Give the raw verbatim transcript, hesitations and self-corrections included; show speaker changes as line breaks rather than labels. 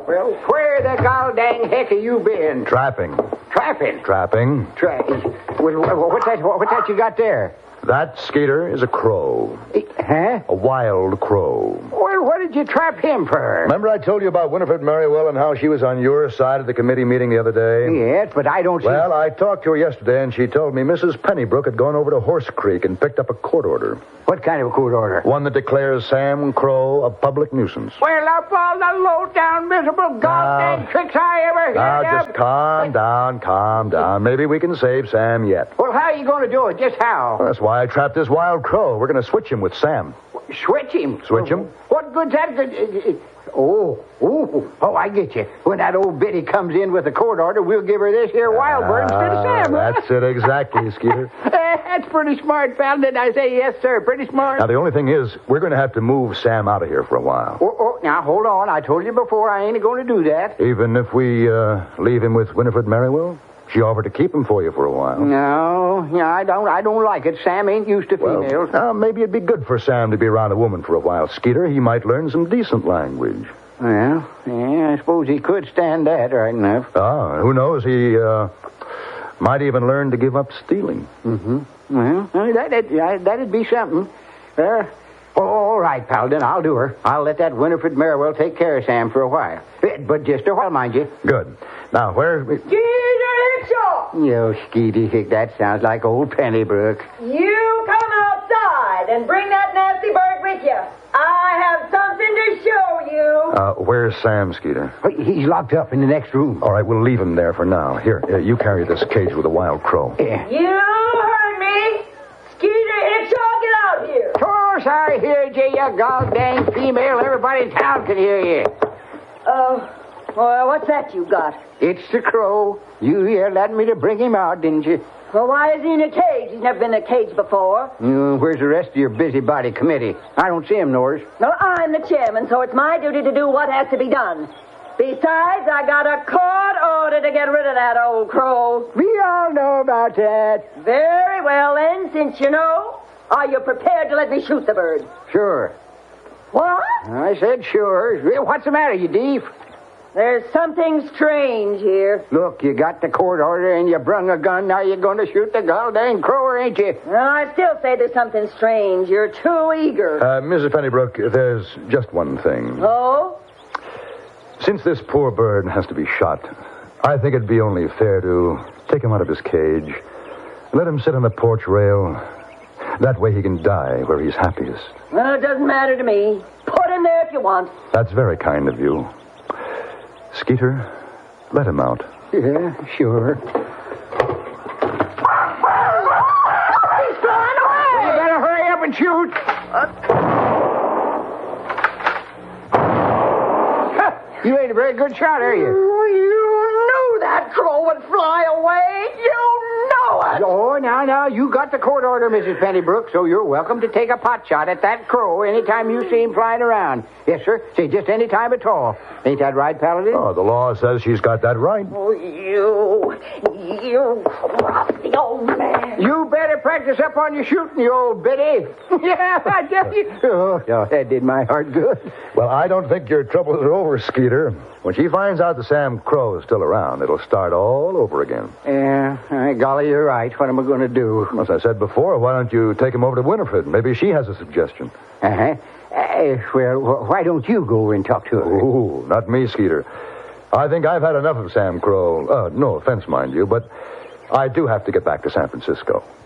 Well, where the gol dang heck have you been?
Trapping.
Trapping?
Trapping.
Tra- well, what's that, what's that you got there?
That, Skeeter, is a crow.
Huh?
A wild crow.
Well, what did you trap him for?
Remember I told you about Winifred Merriwell and how she was on your side of the committee meeting the other day?
Yes, but I don't see...
Well, I talked to her yesterday, and she told me Missus Pennybrook had gone over to Horse Creek and picked up a court order.
What kind of a court order?
One that declares Sam Crow a public nuisance.
Well, of all the low-down, miserable, goddamn tricks I ever heard
Now,
of...
just calm down, calm down. Maybe we can save Sam yet.
Well, how are you going to do it? Just how?
Well, that's why I trapped this wild crow. We're going to switch him with Sam.
Switch him?
Switch him?
What good's that? Good? Oh, oh, oh, I get you. When that old biddy comes in with a court order, we'll give her this here wild bird instead of Sam.
Ah, that's it exactly, Skeeter.
That's pretty smart, pal. Didn't I say yes, sir? Pretty smart.
Now, the only thing is, we're going to have to move Sam out of here for a while.
Oh, oh, now, hold on. I told you before I ain't going to do that.
Even if we uh, leave him with Winifred Merriwell? She offered to keep him for you for a while.
No, yeah, I don't. I don't like it. Sam ain't used to females.
Well, uh, maybe it'd be good for Sam to be around a woman for a while, Skeeter. He might learn some decent language.
Well, yeah, I suppose he could stand that right enough.
Ah, who knows? He uh, might even learn to give up stealing.
Mm-hmm. Well, that, that, that'd be something. Uh, oh, all right, pal, then I'll do her. I'll let that Winifred Merriwell take care of Sam for a while. But just a while, mind you.
Good. Now, where...
Yo, Skeety Hick, that sounds like old Pennybrook.
You come outside and bring that nasty bird with you. I have something to show you.
Uh, where's Sam, Skeeter?
He's locked up in the next room.
All right, we'll leave him there for now. Here, uh, you carry this cage with a wild crow.
Yeah.
You heard me. Skeeter Hickshaw, get out here.
Of course I heard you, you gol dang female. Everybody in town can hear you.
Oh, well, what's that you got?
It's the crow. You here let me to bring him out, didn't you?
Well, why is he in a cage? He's never been in a cage before.
Mm, where's the rest of your busybody committee? I don't see him, Norris.
Well, I'm the chairman, so it's my duty to do what has to be done. Besides, I got a court order to get rid of that old crow.
We all know about that.
Very well, then, since you know, are you prepared to let me shoot the bird?
Sure.
What?
I said sure. What's the matter, you deef?
There's something strange here.
Look, you got the court order and you brung a gun. Now you're going to shoot the gol dang crow, ain't you?
Well, I still say there's something strange. You're too eager.
Uh, Missus Pennybrook, there's just one thing.
Oh?
Since this poor bird has to be shot, I think it'd be only fair to take him out of his cage, let him sit on the porch rail. That way he can die where he's happiest.
Well, it doesn't matter to me. Put him there if you want.
That's very kind of you. Skeeter, let him out.
Yeah, sure.
He's flying away!
Well, you better hurry up and shoot. Huh, you ain't a very good shot, are you?
You knew that crow would fly away. You know it.
Oh, now, now, you got the court order, Missus Pennybrook, so you're welcome to take a pot shot at that crow anytime you see him flying around. Yes, sir. Say, just any time at all. Ain't that right, Paladin?
Oh, the law says she's got that right.
Oh, you, you crafty old man.
You better practice up on your shooting, you old biddy. Yeah, I tell you. Oh, oh, that did my heart good.
Well, I don't think your troubles are over, Skeeter. When she finds out that Sam Crow is still around, it'll start all over again.
Yeah, uh, golly, you're right. What am I going to do?
As I said before, why don't you take him over to Winifred? Maybe she has a suggestion.
Uh-huh. Uh, well, wh- why don't you go over and talk to her?
Oh, not me, Skeeter. I think I've had enough of Sam Crow. Uh, no offense, mind you, but I do have to get back to San Francisco.